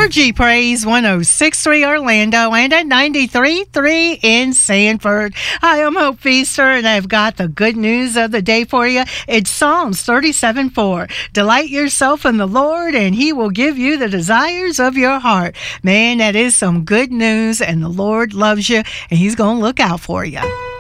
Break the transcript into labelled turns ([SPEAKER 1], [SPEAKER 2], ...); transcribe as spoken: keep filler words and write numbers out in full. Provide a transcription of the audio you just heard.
[SPEAKER 1] We're G Praise one oh six point three Orlando and at ninety-three point three in Sanford. Hi, I'm Hope Feaster, and I've got the good news of the day for you. It's Psalms thirty-seven four. Delight yourself in the Lord, and He will give you the desires of your heart. Man, that is some good news, and the Lord loves you, and He's going to look out for you.